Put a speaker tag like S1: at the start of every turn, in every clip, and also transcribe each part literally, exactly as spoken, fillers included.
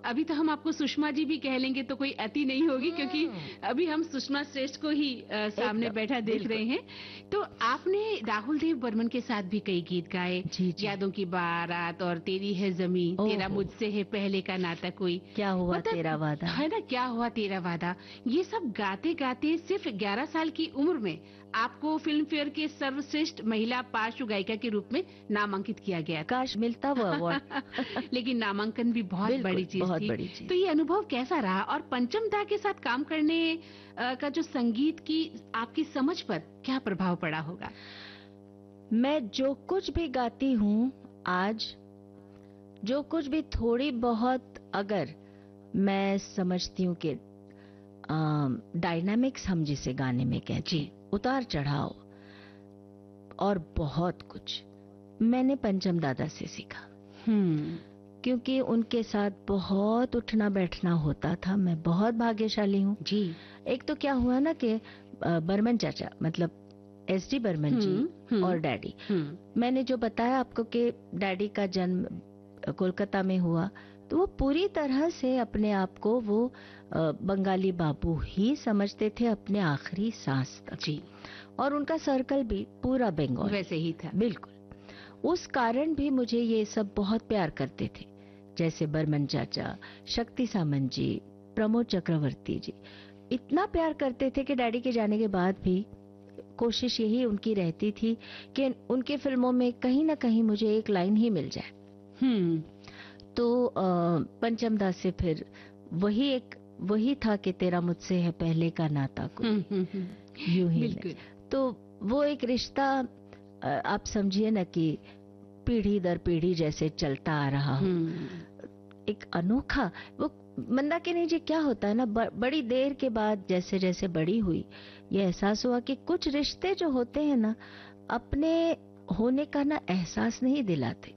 S1: अभी तो हम आपको सुषमा जी भी कह लेंगे तो कोई अति नहीं होगी, क्योंकि अभी हम सुषमा श्रेष्ठ को ही आ, सामने बैठा देख रहे हैं। तो आपने राहुल देव बर्मन के साथ भी कई गीत गाए, यादों की बारात और तेरी है जमीन, तेरा मुझसे है पहले का नाता कोई,
S2: क्या हुआ तेरा वादा,
S1: है ना, क्या हुआ तेरा वादा। ये सब गाते गाते सिर्फ ग्यारह साल की उम्र में आपको फिल्म फेयर के सर्वश्रेष्ठ महिला पार्श्व गायिका के रूप में नामांकित किया गया।
S2: काश मिलता वो अवार्ड।
S1: लेकिन नामांकन भी बहुत बड़ी चीज
S2: बहुत
S1: थी।
S2: बड़ी चीज।
S1: तो ये अनुभव कैसा रहा, और पंचम दा के साथ काम करने का जो संगीत की आपकी समझ पर क्या प्रभाव पड़ा होगा?
S2: मैं जो कुछ भी गाती हूँ आज, जो कुछ भी थोड़ी बहुत अगर मैं समझती हूँ कि डायनामिक्स हम जिसे गाने में कहते हैं, उतार चढ़ाव और बहुत कुछ मैंने पंचम दादा से सीखा।
S1: हम्म
S2: क्योंकि उनके साथ बहुत उठना बैठना होता था। मैं बहुत भाग्यशाली हूँ
S1: जी।
S2: एक तो क्या हुआ ना कि बर्मन चाचा मतलब एस डी बर्मन जी और डैडी, मैंने जो बताया आपको कि डैडी का जन्म कोलकाता में हुआ, तो वो पूरी तरह से अपने आप को वो बंगाली बाबू ही समझते थे अपने आखिरी सांस तक जी। और उनका सर्कल भी पूरा बंगाल
S1: वैसे ही था।
S2: बिल्कुल। उस कारण भी मुझे ये सब बहुत प्यार करते थे, जैसे बर्मन चाचा, शक्ति सामंत जी, प्रमोद चक्रवर्ती जी, इतना प्यार करते थे कि डैडी के जाने के बाद भी कोशिश यही उनकी रहती थी कि उनकी फिल्मों में कहीं ना कहीं मुझे एक लाइन ही मिल जाए।
S1: हम्म
S2: तो पंचम दास से फिर वही एक वही था कि तेरा मुझसे है पहले का नाता को यूं ही। तो वो एक रिश्ता आप समझिए ना कि पीढ़ी दर पीढ़ी जैसे चलता आ रहा हो, एक अनोखा। वो मंदाकिनी जी क्या होता है ना, ब, बड़ी देर के बाद जैसे जैसे बड़ी हुई ये एहसास हुआ कि कुछ रिश्ते जो होते हैं ना अपने होने का ना एहसास नहीं दिलाते।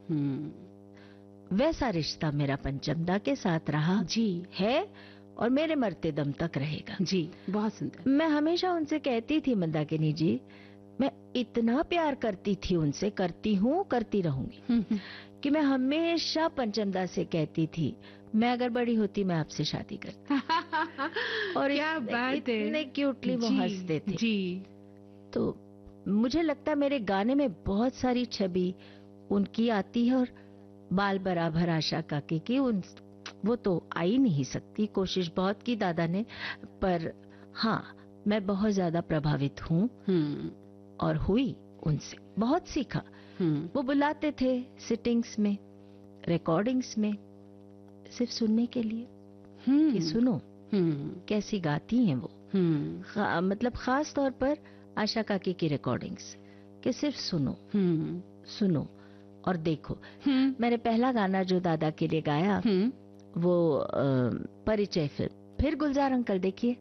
S2: वैसा रिश्ता मेरा पंचम दा के साथ रहा जी है और मेरे मरते दम तक रहेगा
S1: जी। बहुत सुंदर।
S2: मैं हमेशा उनसे कहती थी मंदाकिनी जी, मैं इतना प्यार करती थी उनसे, करती हूँ करती रहूंगी, कि मैं हमेशा पंचम दा से कहती थी मैं अगर बड़ी होती मैं आपसे शादी करती। और
S1: क्या बात है,
S2: इतने क्यूटली वो हंसते थे
S1: जी।
S2: तो मुझे लगता है मेरे गाने में बहुत सारी छवि उनकी आती है, और बाल बराबर आशा काकी की उन वो तो आ ही नहीं सकती। कोशिश बहुत की दादा ने, पर हाँ मैं बहुत ज्यादा प्रभावित हूँ और हुई उनसे, बहुत सीखा। वो बुलाते थे सिटिंग्स में, रिकॉर्डिंग्स में, सिर्फ सुनने के लिए कि सुनो कैसी गाती हैं वो। खा, मतलब खास तौर पर आशा काकी की रिकॉर्डिंग्स, कि सिर्फ सुनो सुनो और देखो। मैंने पहला गाना जो दादा के लिए गाया वो आ, परिचय फिल्म, फिर गुलजार अंकल देखिए